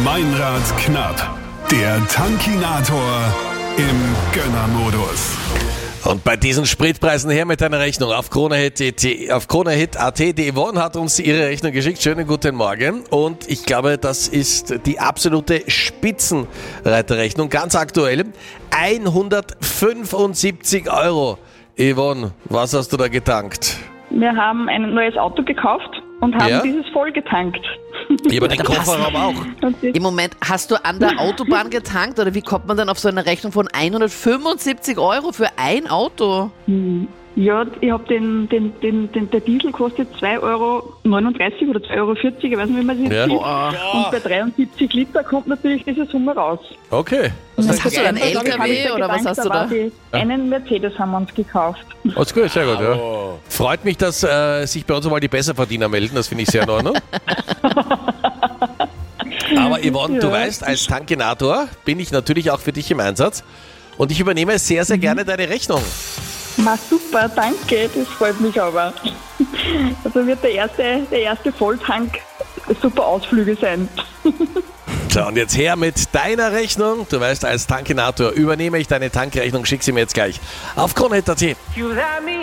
Meinrad knapp. Der Tankinator im Gönnermodus. Und bei diesen Spritpreisen her mit deiner Rechnung auf KroneHit.at. Die Yvonne hat uns ihre Rechnung geschickt. Schönen guten Morgen. Und ich glaube, das ist die absolute Spitzenreiterrechnung. Ganz aktuell. 175 €. Yvonne, was hast du da getankt? Wir haben ein neues Auto gekauft und haben dieses voll getankt. Ja, aber den Kofferraum auch. Im Moment, hast du an der Autobahn getankt oder wie kommt man dann auf so eine Rechnung von 175 € für ein Auto? Ja, ich habe der Diesel kostet 2,39 € oder 2,40 €, ich weiß nicht, wie man sich Ja. sieht. Und bei 73 Liter kommt natürlich diese Summe raus. Okay. Was hast du, einen Da hab ich LKW oder was hast du da? Einen Mercedes haben wir uns gekauft. Alles gut, sehr gut. Ja. Freut mich, dass sich bei uns mal die Besserverdiener melden. Das finde ich sehr in Ordnung. Aber Yvonne, du weißt, als Tankinator bin ich natürlich auch für dich im Einsatz. Und ich übernehme sehr, sehr gerne deine Rechnung. Na super, danke, das freut mich aber. Also wird der erste Volltank super Ausflüge sein. So, und jetzt her mit deiner Rechnung. Du weißt, als Tankinator übernehme ich deine Tankrechnung, schick sie mir jetzt gleich auf KroneHit.at.